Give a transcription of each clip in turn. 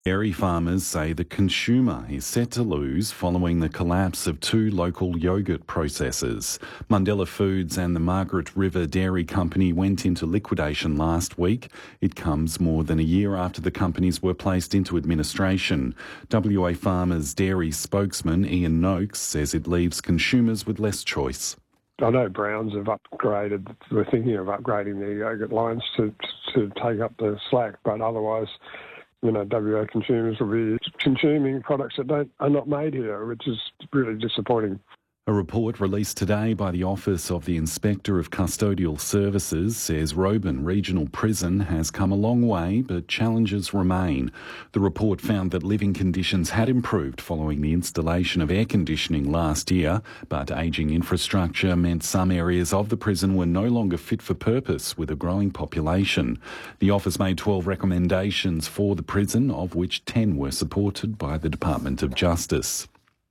Dairy farmers say the consumer is set to lose following the collapse of two local yoghurt processors. Mundella Foods and the Margaret River Dairy Company went into liquidation last week. It comes more than a year after the companies were placed into administration. WA Farmers Dairy spokesman Ian Noakes says it leaves consumers with less choice. I know Browns have upgraded, we're thinking of upgrading their yoghurt lines to take up the slack, but otherwise, WA consumers will be consuming products that are not made here, which is really disappointing. A report released today by the Office of the Inspector of Custodial Services says Roban Regional Prison has come a long way, but challenges remain. The report found that living conditions had improved following the installation of air conditioning last year, but ageing infrastructure meant some areas of the prison were no longer fit for purpose with a growing population. The office made 12 recommendations for the prison, of which 10 were supported by the Department of Justice.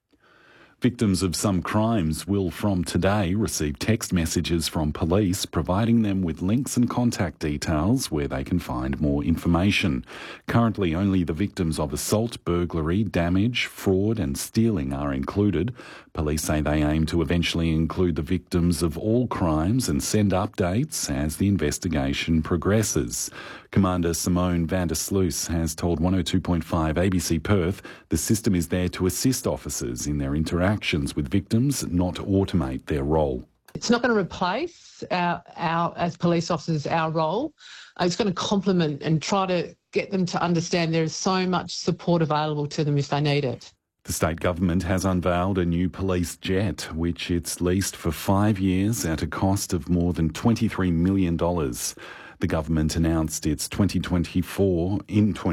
Victims of some crimes will from today receive text messages from police providing them with links and contact details where they can find more information. Currently, only the victims of assault, burglary, damage, fraud and stealing are included. Police say they aim to eventually include the victims of all crimes and send updates as the investigation progresses. Commander Simone van der Sluis has told 102.5 ABC Perth the system is there to assist officers in their interactions with victims, not automate their role. It's not going to replace our as police officers, our role. It's going to complement and try to get them to understand there is so much support available to them if they need it. The state government has unveiled a new police jet, which it's leased for 5 years at a cost of more than $23 million. The government announced in 2024,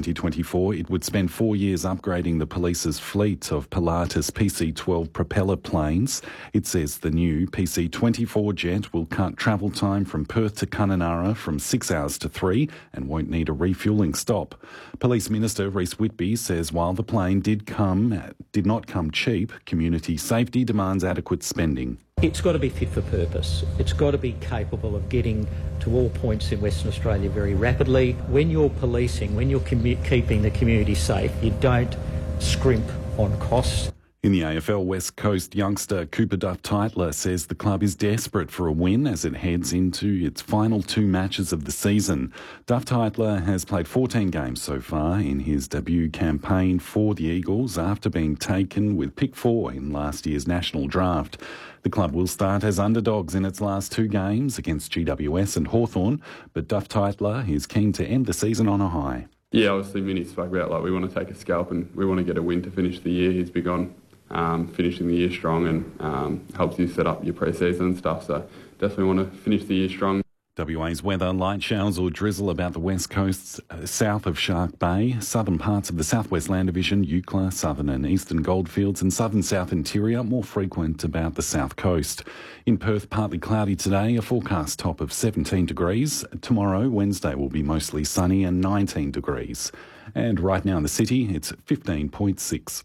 it would spend 4 years upgrading the police's fleet of Pilatus PC-12 propeller planes. It says the new PC-24 jet will cut travel time from Perth to Kununurra from 6 hours to 3 and won't need a refuelling stop. Police Minister Rhys Whitby says while the plane did not come cheap, community safety demands adequate spending. It's got to be fit for purpose. It's got to be capable of getting to all points in Western Australia very rapidly. When you're policing, when you're keeping the community safe, you don't scrimp on costs. In the AFL, West Coast youngster Cooper Duff-Tytler says the club is desperate for a win as it heads into its final 2 matches of the season. Duff-Tytler has played 14 games so far in his debut campaign for the Eagles after being taken with pick 4 in last year's national draft. The club will start as underdogs in its last 2 games against GWS and Hawthorn, but Duff-Tytler is keen to end the season on a high. Yeah, obviously Vinny spoke about we want to take a scalp and we want to get a win to finish the year. He's big on finishing the year strong and helps you set up your pre-season and stuff, so definitely want to finish the year strong. WA's weather, light showers or drizzle about the west coast south of Shark Bay, southern parts of the southwest land division, Eucla, southern and eastern goldfields and southern south interior, more frequent about the south coast. In Perth, partly cloudy today, a forecast top of 17 degrees. Tomorrow, Wednesday, will be mostly sunny and 19 degrees. And right now in the city, it's 15.6.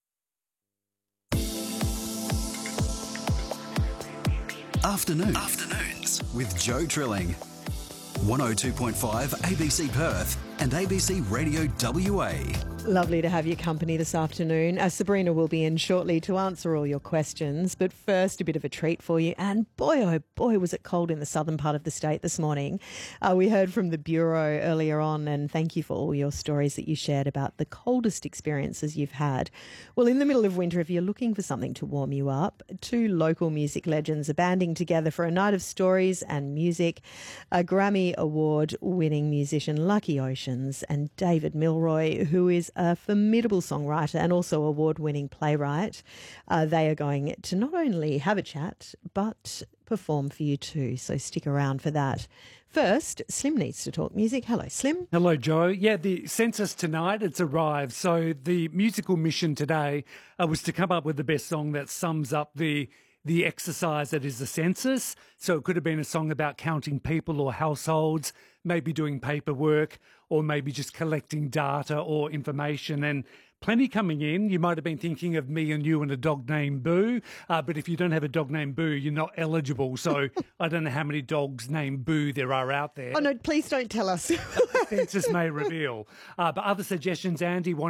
Afternoons with Joe Trilling. 102.5 ABC Perth and ABC Radio WA. Lovely to have your company this afternoon. Sabrina will be in shortly to answer all your questions. But first, a bit of a treat for you. And boy, oh boy, was it cold in the southern part of the state this morning. We heard from the Bureau earlier on, and thank you for all your stories that you shared about the coldest experiences you've had. Well, in the middle of winter, if you're looking for something to warm you up, 2 local music legends are banding together for a night of stories and music. A Grammy Award-winning musician, Lucky Oceans, and David Milroy, who is a formidable songwriter and also award-winning playwright. They are going to not only have a chat, but perform for you too, so stick around for that. First, Slim needs to talk music. Hello, Slim. Hello, Joe. Yeah, the census tonight, it's arrived. So the musical mission today was to come up with the best song that sums up the the exercise that is the census. So it could have been a song about counting people or households, maybe doing paperwork, or maybe just collecting data or information. And plenty coming in. You might have been thinking of Me and You and a dog named Boo, but if you don't have a dog named Boo, you're not eligible. So I don't know how many dogs named Boo there are out there. Oh, no, please don't tell us. Census may reveal. But other suggestions, Andy,